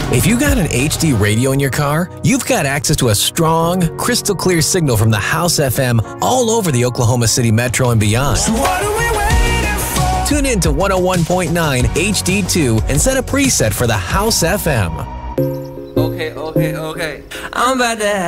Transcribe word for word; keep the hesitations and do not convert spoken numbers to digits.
If you got an H D radio in your car, you've got access to a strong, crystal clear signal from the House F M all over the Oklahoma City Metro and beyond. So what are we waiting for? Tune in to one oh one point nine H D two and set a preset for the House F M. Okay, okay, okay. I'm about to